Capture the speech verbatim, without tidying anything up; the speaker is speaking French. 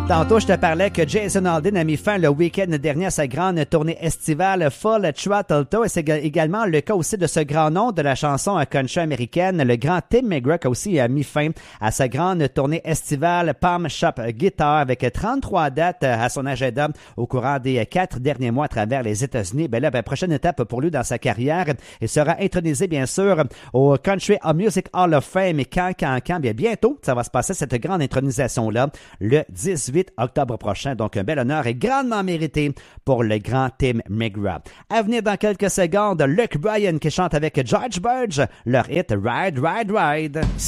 Tantôt, je te parlais que Jason Aldean a mis fin le week-end dernier à sa grande tournée estivale Full Throttle Tour. Et c'est également le cas aussi de ce grand nom de la chanson country américaine. Le grand Tim McGraw a aussi mis fin à sa grande tournée estivale Palm Shop Guitar avec trente-trois dates à son agenda au courant des quatre derniers mois à travers les États-Unis. Ben là, ben, prochaine étape pour lui dans sa carrière, il sera intronisé bien sûr au Country Music Hall of Fame. Et quand, quand, quand, bien bientôt, ça va se passer cette grande intronisation-là le dix-huit octobre prochain. Donc, un bel honneur est grandement mérité pour le grand Tim McGraw. À venir dans quelques secondes, Luke Bryan qui chante avec George Burge leur hit Ride, Ride, Ride.